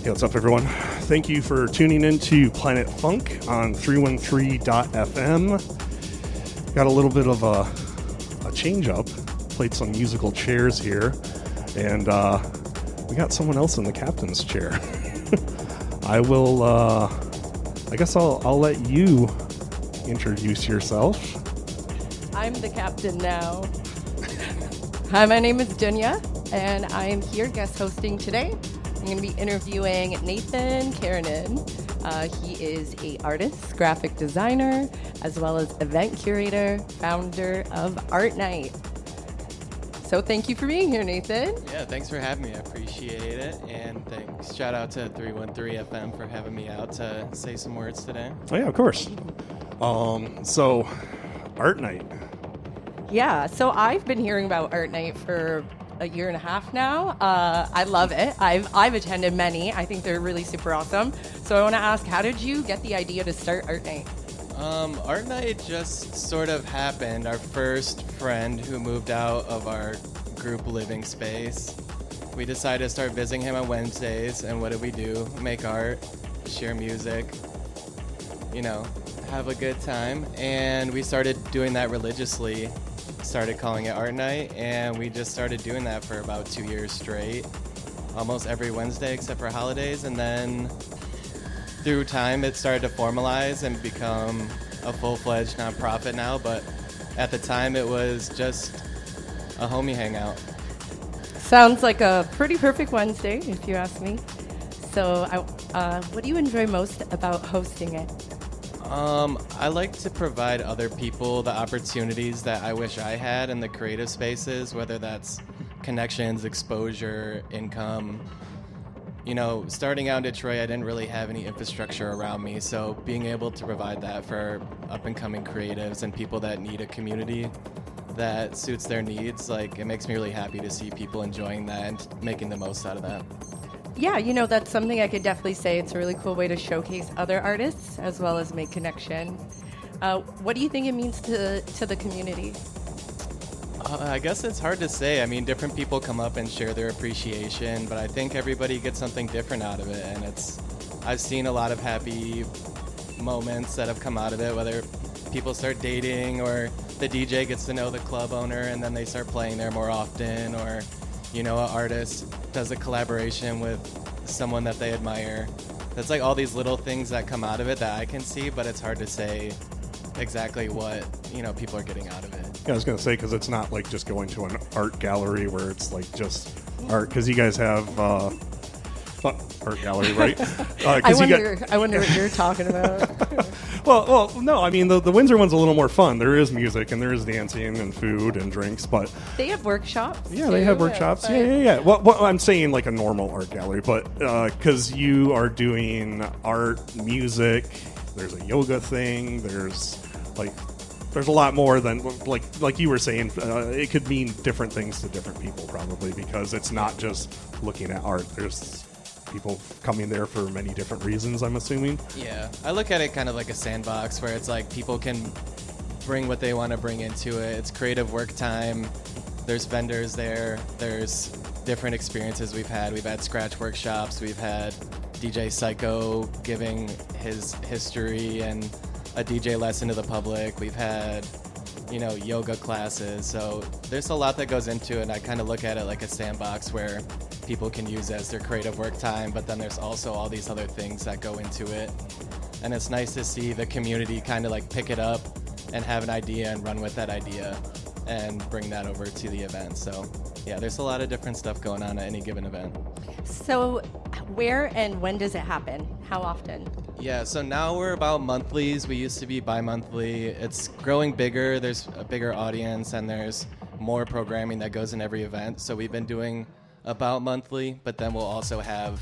Hey, what's up, everyone? Thank you for tuning in to Planet Funk on 313.fm. Got a little bit of a change up. Played some musical chairs here, and we got someone else in the captain's chair. I guess I'll let you introduce yourself. I'm the captain now. Hi, my name is Dunya, and I am here guest hosting today. I'm going to be interviewing Nathan Karanin. He is an artist, graphic designer, as well as event curator, founder of Art Night. So thank you for being here, Nathan. Yeah, thanks for having me. I appreciate it. And thanks. Shout out to 313 FM for having me out to say some words today. Oh, yeah, of course. So, Art Night. Yeah, so I've been hearing about Art Night for a year and a half now. I love it. I've attended many. I think they're really super awesome. So I want to ask, how did you get the idea to start Art Night? Art Night just sort of happened. Our first friend who moved out of our group living space, we decided to start visiting him on Wednesdays. And what did we do? Make art, share music, have a good time. And we started doing that religiously. Started calling it Art Night, and we just started doing that for about 2 years straight, almost every Wednesday except for holidays. And then through time it started to formalize and become a full-fledged nonprofit now, but at the time it was just a homie hangout. Sounds like a pretty perfect Wednesday, if you ask me. So what do you enjoy most about hosting it? I like to provide other people the opportunities that I wish I had in the creative spaces, whether that's connections, exposure, income. Starting out in Detroit, I didn't really have any infrastructure around me, so being able to provide that for up-and-coming creatives and people that need a community that suits their needs, it makes me really happy to see people enjoying that and making the most out of that. Yeah, that's something I could definitely say. It's a really cool way to showcase other artists as well as make connection. What do you think it means to the community? I guess it's hard to say. I mean, different people come up and share their appreciation, but I think everybody gets something different out of it. And I've seen a lot of happy moments that have come out of it, whether people start dating or the DJ gets to know the club owner and then they start playing there more often, or an artist does a collaboration with someone that they admire. That's all these little things that come out of it that I can see, but it's hard to say exactly what, people are getting out of it. Yeah, I was going to say, because it's not like just going to an art gallery where it's just art, because you guys have art gallery, right? I wonder what you're talking about. Well, no, I mean, the Windsor one's a little more fun. There is music, and there is dancing and food and drinks, but they have workshops. Yeah, they have workshops. Yeah. Well, I'm saying like a normal art gallery, but because you are doing art, music, there's a yoga thing, there's a lot more than like you were saying. It could mean different things to different people, probably, because it's not just looking at art. There's people coming there for many different reasons, I'm assuming. Yeah, I look at it kind of like a sandbox where it's people can bring what they want to bring into it. It's creative work time. There's vendors there. There's different experiences we've had. We've had scratch workshops. We've had DJ Psycho giving his history and a DJ lesson to the public. We've had, yoga classes. So there's a lot that goes into it, and I kind of look at it like a sandbox where people can use as their creative work time, but then there's also all these other things that go into it. And it's nice to see the community kind of pick it up and have an idea and run with that idea and bring that over to the event. So yeah, there's a lot of different stuff going on at any given event. So where and when does it happen? How often? Yeah, so now we're about monthlies. We used to be bi-monthly. It's growing bigger. There's a bigger audience, and there's more programming that goes in every event. So we've been doing about monthly, but then we'll also have,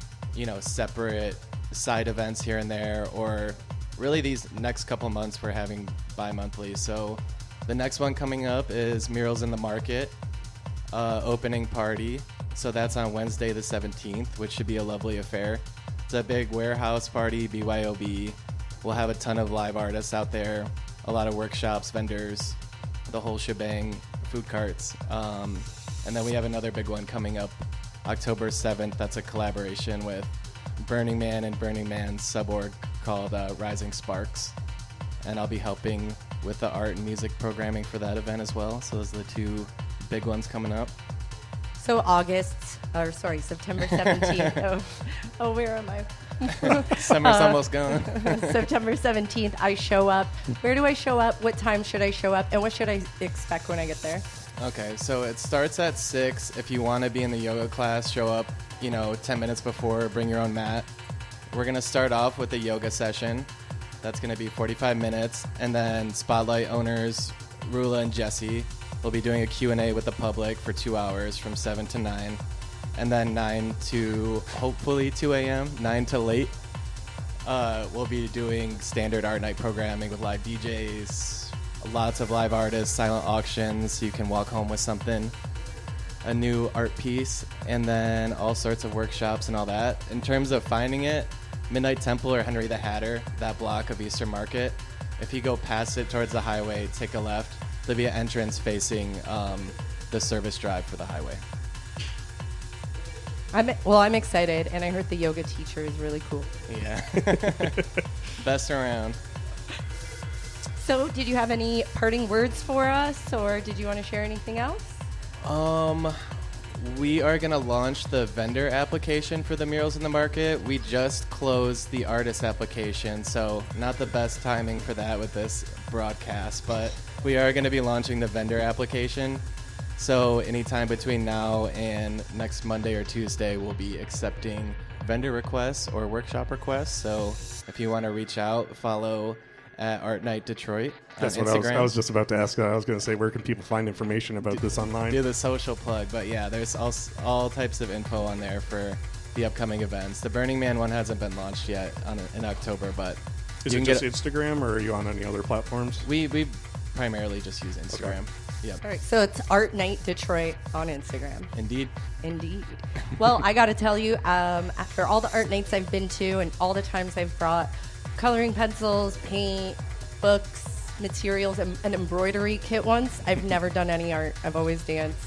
separate side events here and there, or really these next couple months we're having bi-monthly. So the next one coming up is Murals in the Market, opening party. So that's on Wednesday the 17th, which should be a lovely affair. It's a big warehouse party, BYOB. We'll have a ton of live artists out there, a lot of workshops, vendors, the whole shebang, food carts. And then we have another big one coming up October 7th. That's a collaboration with Burning Man and Burning Man's suborg called Rising Sparks. And I'll be helping with the art and music programming for that event as well. So those are the two big ones coming up. So September 17th. Where am I? Summer's almost gone. September 17th, I show up. Where do I show up? What time should I show up? And what should I expect when I get there? Okay, so it starts at 6. If you want to be in the yoga class, show up, 10 minutes before, bring your own mat. We're going to start off with a yoga session. That's going to be 45 minutes. And then Spotlight owners, Rula and Jesse, will be doing a Q&A with the public for 2 hours from 7 to 9. And then 9 to hopefully 2 a.m., 9 to late. We'll be doing standard art night programming with live DJs, lots of live artists, silent auctions, so you can walk home with something, a new art piece, and then all sorts of workshops and all that. In terms of finding it, Midnight Temple or Henry the Hatter, that block of Eastern Market, if you go past it towards the highway, take a left, there'll be an entrance facing the service drive for the highway. I'm excited, and I heard the yoga teacher is really cool. Yeah. Best around. So, did you have any parting words for us, or did you want to share anything else? We are going to launch the vendor application for the Murals in the Market. We just closed the artist application, so not the best timing for that with this broadcast, but we are going to be launching the vendor application. So anytime between now and next Monday or Tuesday, we'll be accepting vendor requests or workshop requests. So if you want to reach out, follow at Art Night Detroit on That's what Instagram. I was just about to ask. I was going to say, where can people find information about this online? Do the social plug, but yeah, there's all types of info on there for the upcoming events. The Burning Man one hasn't been launched yet in October, but Is it just Instagram, or are you on any other platforms? we primarily just use Instagram. Okay. Yep. All right, so it's Art Night Detroit on Instagram. Indeed. Well, I got to tell you, after all the art nights I've been to and all the times I've brought coloring pencils, paint, books, materials, and an embroidery kit once, I've never done any art. I've always danced.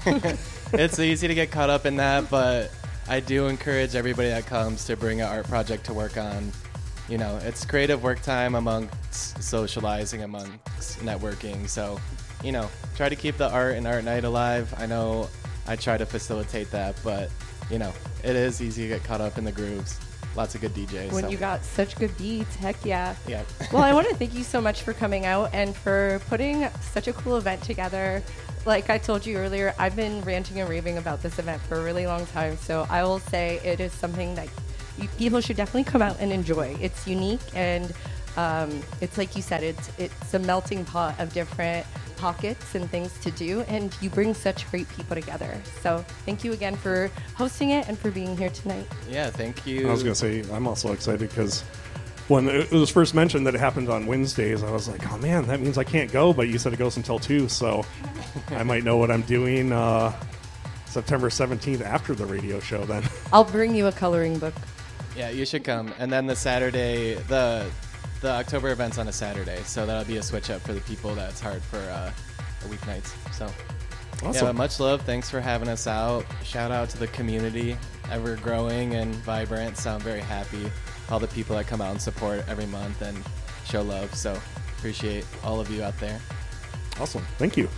It's easy to get caught up in that, but I do encourage everybody that comes to bring an art project to work on. It's creative work time amongst socializing, amongst networking. So, try to keep the art and art night alive. I know I try to facilitate that, but, it is easy to get caught up in the grooves. Lots of good DJs. When you got such good beats, heck yeah. Yeah. Well, I want to thank you so much for coming out and for putting such a cool event together. Like I told you earlier, I've been ranting and raving about this event for a really long time. So I will say it is something that people should definitely come out and enjoy. It's unique, and it's like you said, it's a melting pot of different pockets and things to do, and you bring such great people together. So thank you again for hosting it and for being here tonight. Yeah, thank you. I was going to say, I'm also excited because when it was first mentioned that it happened on Wednesdays, I was like, oh man, that means I can't go, but you said it goes until 2, so I might know what I'm doing September 17th after the radio show then. I'll bring you a coloring book. Yeah, you should come. And then the Saturday, the October event's on a Saturday, so that'll be a switch up for the people that's hard for weeknights. So, Awesome. yeah, but much love. Thanks for having us out. Shout out to the community, ever growing and vibrant. So I'm very happy. All the people that come out and support every month and show love. So appreciate all of you out there. Awesome. Thank you.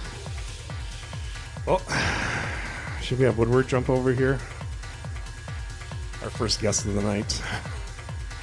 Well, should we have Woodward jump over here? Our first guest of the night.